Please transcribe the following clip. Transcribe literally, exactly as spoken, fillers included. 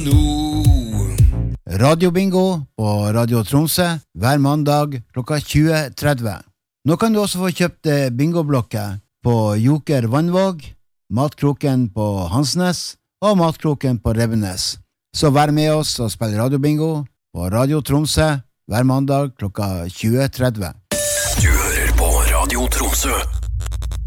no. Radiobingo på Radio Tromsø hver mandag klokka tjue tretti. Nå kan du også få kjøpt bingoblokker på Joker Vannvåg, Matkroken på Hansnes og Matkroken på Rebbenes. Så vær med oss og spill radiobingo på Radio Tromsø hver mandag klokka tjue tretti. Du hører på Radio Tromsø.